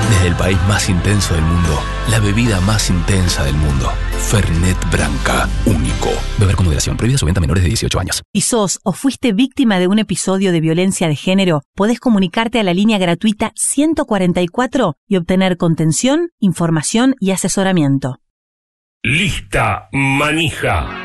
Desde el país más intenso del mundo, la bebida más intensa del mundo. Fernet Branca, único. Beber con moderación. Prohibida su venta a menores de 18 años. Si sos o fuiste víctima de un episodio de violencia de género, podés comunicarte a la línea gratuita 144 y obtener contención, información y asesoramiento. Lista manija.